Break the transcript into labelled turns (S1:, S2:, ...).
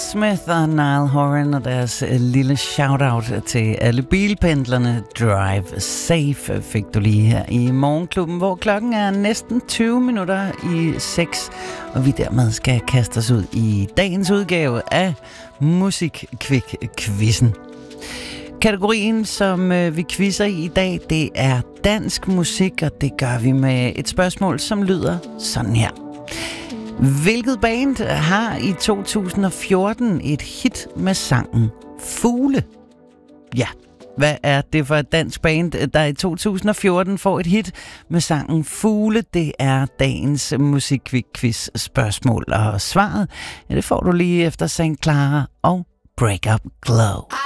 S1: Smith og Niall Horan og deres lille shout-out til alle bilpendlerne. Drive safe fik du lige her i Morgenklubben, hvor klokken er næsten 20 minutter i 6, og vi dermed skal kaste os ud i dagens udgave af Musikkvik-quizzen. Kategorien, som vi quizzer i dag, det er dansk musik, og det gør vi med et spørgsmål, som lyder sådan her. Hvilket band har i 2014 et hit med sangen Fugle? Ja, hvad er det for et dansk band, der i 2014 får et hit med sangen Fugle? Det er dagens Musikkvik-quiz spørgsmål, og svaret, ja, det får du lige efter St. Clara og Break Up Glow.